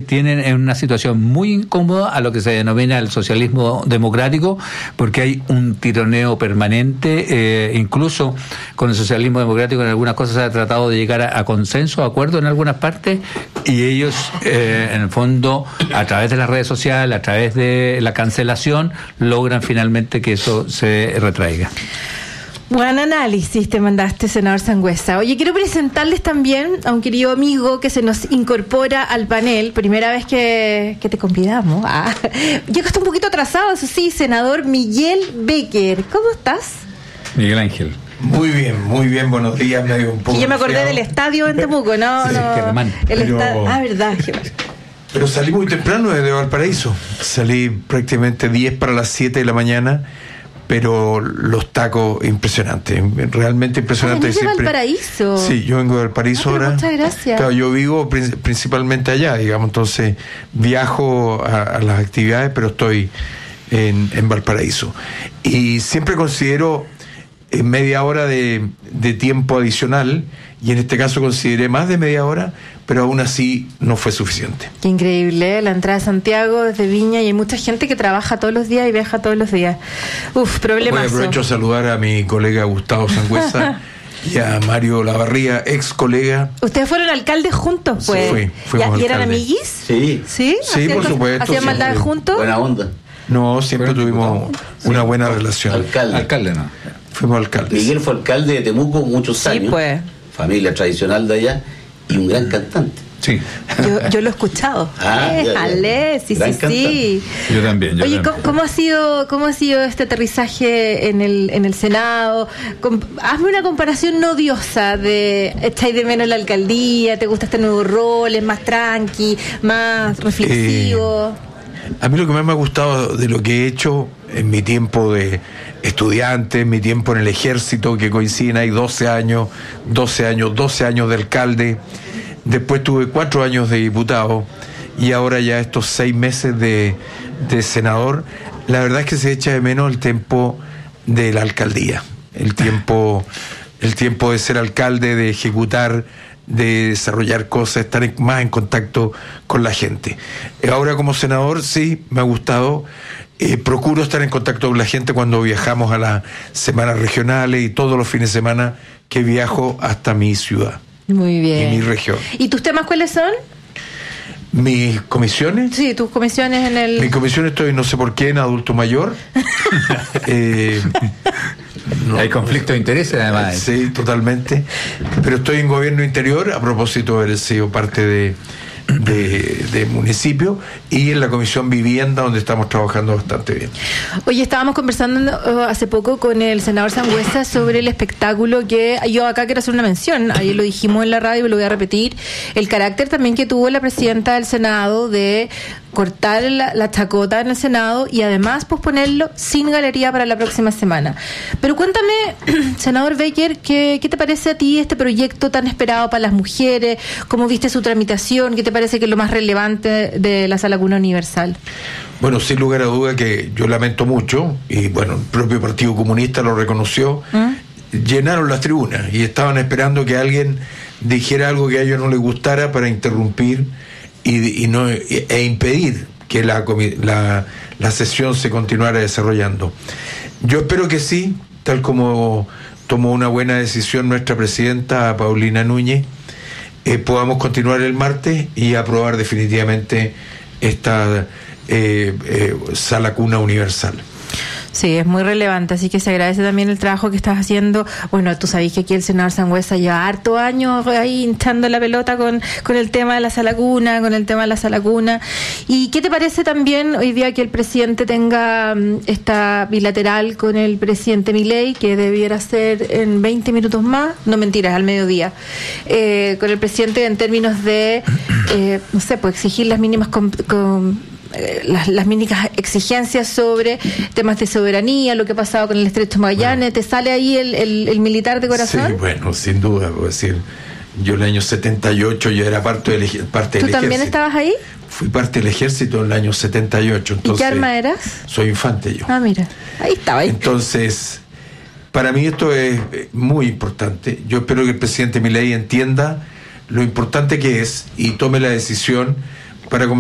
tienen en una situación muy incómoda a lo que se denomina el socialismo democrático, porque hay un tironeo permanente, incluso con el socialismo democrático en algunas cosas se ha tratado de llegar a consenso, a acuerdo en algunas partes, y ellos en el fondo, a través de las redes sociales, a través de la cancelación, logran finalmente que eso se retraiga. Buen análisis te mandaste, senador Sangüesa. Oye, quiero presentarles también a un querido amigo que se nos incorpora al panel. Primera vez que te convidamos. Llegaste un poquito atrasado, eso sí, senador Miguel Becker. ¿Cómo estás? Miguel Ángel. Muy bien, buenos días. Me dio un poco y yo me acordé del estadio en Temuco, ¿no? Sí, verdad, Germán. Pero salí muy temprano desde Valparaíso. Salí prácticamente 10 para las 7 de la mañana. Pero los tacos impresionantes, realmente impresionantes. ¿Venís de Valparaíso? Sí, yo vengo de Valparaíso ahora. Muchas gracias. Claro, yo vivo principalmente allá, digamos, entonces viajo a las actividades, pero estoy en Valparaíso. Y siempre considero media hora de tiempo adicional, y en este caso consideré más de media hora, pero aún así no fue suficiente. Qué increíble, la entrada de Santiago desde Viña, y hay mucha gente que trabaja todos los días y viaja todos los días. Problemazo. Aprovecho a saludar a mi colega Gustavo Sangüesa y a Mario Lavarría, ex colega. ¿Ustedes fueron alcaldes juntos, pues? Sí, fuimos ¿Y eran alcaldes. amiguis? Sí. ¿Sí, por supuesto. ¿Hacían maldades juntos? Buena onda. No, siempre tuvimos una buena relación. Alcalde no. Fuimos alcaldes. Miguel fue alcalde de Temuco muchos años. Sí, pues. Familia tradicional de allá y un gran cantante. Sí. Yo lo he escuchado. Sí. Yo también. Oye, ¿cómo ha sido este aterrizaje en el Senado? Hazme una comparación no odiosa de ¿echáis de menos la alcaldía? ¿Te gusta este nuevo rol? ¿Es más tranqui, más reflexivo? A mí lo que más me ha gustado de lo que he hecho en mi tiempo de estudiante, en mi tiempo en el ejército, que coinciden ahí 12 años de alcalde, después tuve 4 años de diputado y ahora ya estos 6 meses de senador. La verdad es que se echa de menos el tiempo de la alcaldía, el tiempo de ser alcalde, de ejecutar, de desarrollar cosas, estar más en contacto con la gente. Ahora como senador sí, me ha gustado. Procuro estar en contacto con la gente cuando viajamos a las semanas regionales y todos los fines de semana que viajo hasta mi ciudad. Muy bien. Y mi región. ¿Y tus temas cuáles son? ¿Mis comisiones? Sí, tus comisiones en el... Mi comisión estoy, no sé por qué, en adulto mayor. Hay conflicto de intereses, además. Sí, totalmente. Pero estoy en gobierno interior, a propósito de haber sido parte de municipio, y en la comisión vivienda, donde estamos trabajando bastante bien. Oye, estábamos conversando hace poco con el senador Sangüesa sobre el espectáculo que yo acá quiero hacer una mención, ayer lo dijimos en la radio y lo voy a repetir, el carácter también que tuvo la presidenta del Senado de cortar la chacota en el Senado y además posponerlo sin galería para la próxima semana. Pero cuéntame, senador Becker, ¿qué te parece a ti este proyecto tan esperado para las mujeres? ¿Cómo viste su tramitación? ¿Qué te parece que es lo más relevante de la Sala Cuna Universal? Bueno, sin lugar a duda que yo lamento mucho, y bueno, el propio Partido Comunista lo reconoció, llenaron las tribunas y estaban esperando que alguien dijera algo que a ellos no les gustara para interrumpir e impedir que la sesión se continuara desarrollando. Yo espero que sí, tal como tomó una buena decisión nuestra presidenta Paulina Núñez, podamos continuar el martes y aprobar definitivamente esta Sala Cuna Universal. Sí, es muy relevante, así que se agradece también el trabajo que estás haciendo. Bueno, tú sabés que aquí el senador Sangüesa lleva harto años ahí hinchando la pelota con el tema de la Sala Cuna, ¿Y qué te parece también hoy día que el presidente tenga esta bilateral con el presidente Milei, que debiera ser en 20 minutos más? No, mentiras, al mediodía. Con el presidente en términos de, no sé, pues exigir las mínimas las mínimas exigencias sobre temas de soberanía, lo que ha pasado con el Estrecho Magallanes. ¿Te sale ahí el militar de corazón? Sí, bueno, sin duda, puedo decir, yo en el año 78 yo era parte del ejército. ¿Tú también estabas ahí? Fui parte del ejército en el año 78. Entonces, ¿y qué arma eras? Soy infante yo. Ah, mira, ahí estaba. Entonces, para mí esto es muy importante. Yo espero que el presidente Milei entienda lo importante que es y tome la decisión para